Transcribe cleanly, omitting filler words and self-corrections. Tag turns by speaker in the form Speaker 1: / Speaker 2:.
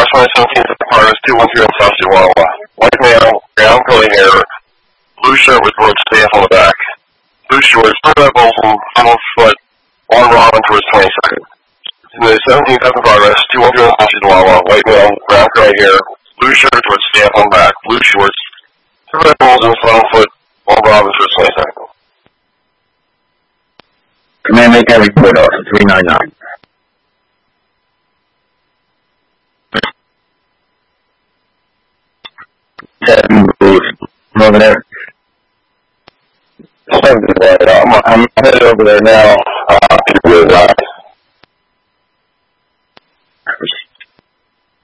Speaker 1: West 17th at the Partners, 213 South Chihuahua. White male, brown curly hair, blue shirt with road staff on the back. Blue shorts, blue red bowls, and funnel foot, on Robin towards 22nd. The 17th at the Progress, 213 South Chihuahua. White male, brown curly hair, blue shirt with staff on the back. Blue shorts, blue red bowls, and funnel foot, on Robin towards 22nd.
Speaker 2: Command make that report off, 399. Over there. I'm headed over there now.